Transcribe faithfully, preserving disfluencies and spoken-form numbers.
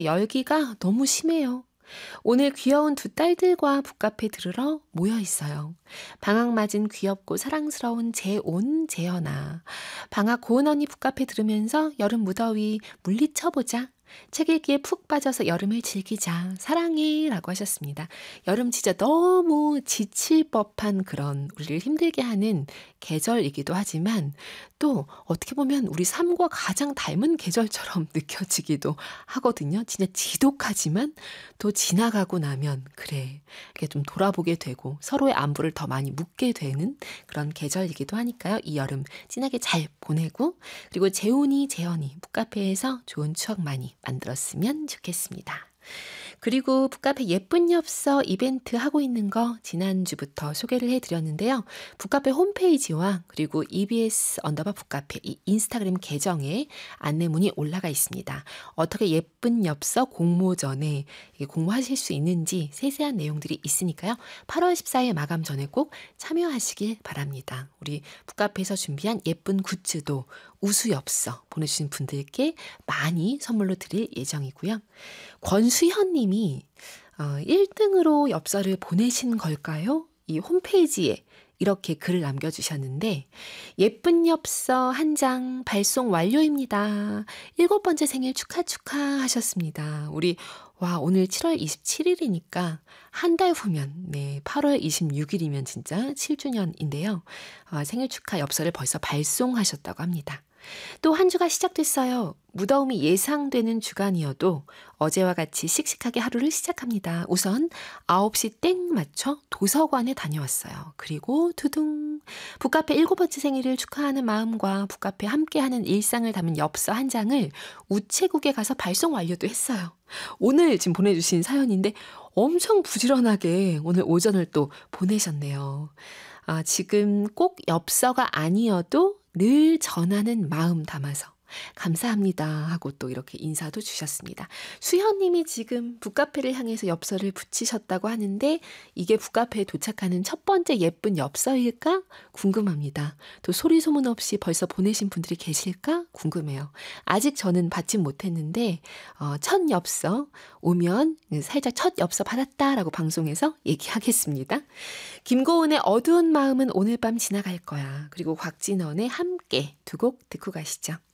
열기가 너무 심해요. 오늘 귀여운 두 딸들과 북카페 들으러 모여 있어요. 방학 맞은 귀엽고 사랑스러운 재온, 재현아. 방학 고은 언니 북카페 들으면서 여름 무더위 물리쳐보자. 책 읽기에 푹 빠져서 여름을 즐기자. 사랑해. 라고 하셨습니다. 여름 진짜 너무 지칠 법한 그런 우리를 힘들게 하는 계절이기도 하지만 또 어떻게 보면 우리 삶과 가장 닮은 계절처럼 느껴지기도 하거든요. 진짜 지독하지만 또 지나가고 나면 그래. 이렇게 좀 돌아보게 되고 서로의 안부를 더 많이 묻게 되는 그런 계절이기도 하니까요. 이 여름 진하게 잘 보내고 그리고 재훈이, 재현이 북카페에서 좋은 추억 많이 만들었으면 좋겠습니다. 그리고 북카페 예쁜 엽서 이벤트 하고 있는 거 지난주부터 소개를 해드렸는데요. 북카페 홈페이지와 그리고 이비에스 언더바 북카페 이 인스타그램 계정에 안내문이 올라가 있습니다. 어떻게 예쁜 엽서 공모전에 이게 공모하실 수 있는지 세세한 내용들이 있으니까요. 팔월 십사일 마감 전에 꼭 참여하시길 바랍니다. 우리 북카페에서 준비한 예쁜 굿즈도 우수엽서 보내주신 분들께 많이 선물로 드릴 예정이고요. 권수현 님이 어, 일 등으로 엽서를 보내신 걸까요? 이 홈페이지에 이렇게 글을 남겨주셨는데 예쁜 엽서 한 장 발송 완료입니다. 일곱 번째 생일 축하 축하 하셨습니다. 우리 와 오늘 칠월 이십칠일이니까 한 달 후면 네 팔월 이십육일이면 진짜 칠 주년인데요. 어, 생일 축하 엽서를 벌써 발송하셨다고 합니다. 또 한 주가 시작됐어요. 무더움이 예상되는 주간이어도 어제와 같이 씩씩하게 하루를 시작합니다. 우선 아홉 시 땡 맞춰 도서관에 다녀왔어요. 그리고 두둥 북카페 일곱 번째 생일을 축하하는 마음과 북카페 함께하는 일상을 담은 엽서 한 장을 우체국에 가서 발송 완료도 했어요. 오늘 지금 보내주신 사연인데 엄청 부지런하게 오늘 오전을 또 보내셨네요. 아, 지금 꼭 엽서가 아니어도 늘 전하는 마음 담아서 감사합니다 하고 또 이렇게 인사도 주셨습니다. 수현님이 지금 북카페를 향해서 엽서를 붙이셨다고 하는데 이게 북카페에 도착하는 첫 번째 예쁜 엽서일까? 궁금합니다. 또 소리 소문 없이 벌써 보내신 분들이 계실까? 궁금해요. 아직 저는 받진 못했는데 어, 첫 엽서 오면 살짝 첫 엽서 받았다라고 방송에서 얘기하겠습니다. 김고은의 어두운 마음은 오늘 밤 지나갈 거야. 그리고 곽진원의 함께 두 곡 듣고 가시죠.